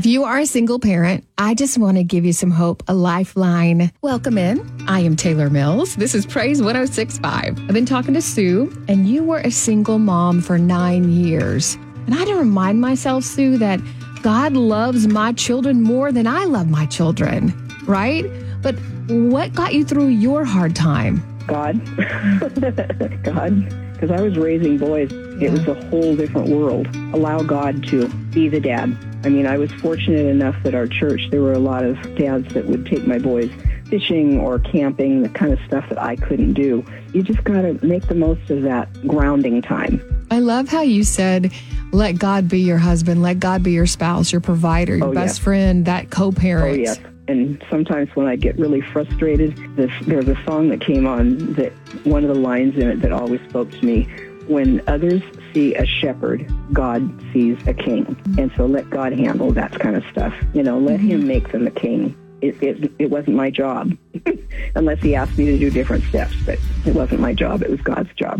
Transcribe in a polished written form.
If you are a single parent, I just want to give you some hope, a lifeline. Welcome in. I am Taylor Mills. This is Praise 106.5. I've been talking to Sue, and you were a single mom for 9 years. And I had to remind myself, Sue, that God loves my children more than I love my children, right? But what got you through your hard time? God. God. Because I was raising boys. It was a whole different world. Allow God to be the dad. I mean, I was fortunate enough that our church, there were a lot of dads that would take my boys fishing or camping, the kind of stuff that I couldn't do. You just got to make the most of that grounding time. I love how you said, let God be your husband, let God be your spouse, your provider, your best friend, that co-parent. Oh, yes. And sometimes when I get really frustrated, there's a song that came on that one of the lines in it that always spoke to me. When others see a shepherd, God sees a king. And so let God handle that kind of stuff. You know, let him make them a king. It wasn't my job, unless he asked me to do different steps. But it wasn't my job. It was God's job.